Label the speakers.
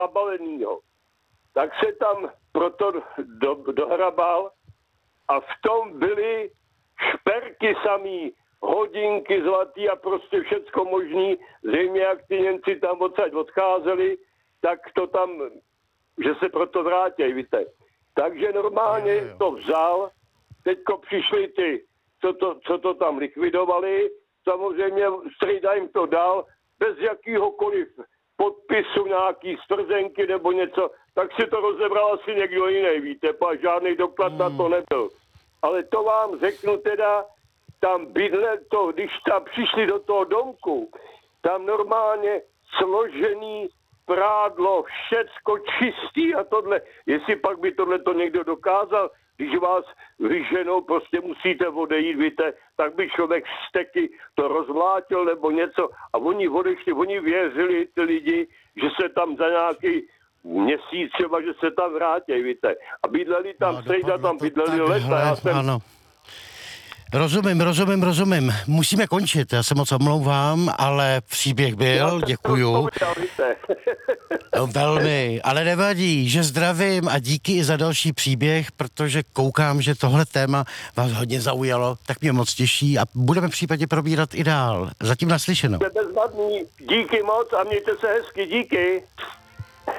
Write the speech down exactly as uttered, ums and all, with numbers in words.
Speaker 1: zabalenýho. Tak se tam proto do, dohrabal a v tom byly šperky samý, hodinky zlatý a prostě všecko možný. Zřejmě jak ty Němci tam odsaď odcházeli, tak to tam, že se proto vrátí, víte. Takže normálně jo, jo. to vzal, teďko přišli ty, co to, co to tam likvidovali, samozřejmě strejda jim to dal, bez jakýhokoliv podpisu, nějaký stvrzenky nebo něco, tak si to rozebral asi někdo jiný, víte, a žádný doklad hmm. na to nebyl. Ale to vám řeknu teda, tam bydle to, když tam přišli do toho domku, tam normálně složený prádlo, všecko čistý a tohle. Jestli pak by tohle to někdo dokázal, když vás vyženou, prostě musíte odejít, víte, tak by člověk steky to rozmlátil nebo něco a oni odešli, oni věřili, ty lidi, že se tam za nějaký měsíc třeba, že se tam vrátí, víte. A bydleli tam, no, sejda tam bydleli leta. Já jsem...
Speaker 2: Ano. Rozumím, rozumím, rozumím. Musíme končit, já se moc omlouvám, ale příběh byl, děkuju. No, velmi, ale nevadí, že zdravím a díky i za další příběh, protože koukám, že tohle téma vás hodně zaujalo, tak mě moc těší a budeme v případě probírat i dál. Zatím naslyšeno.
Speaker 1: Díky moc a mějte se hezky, díky.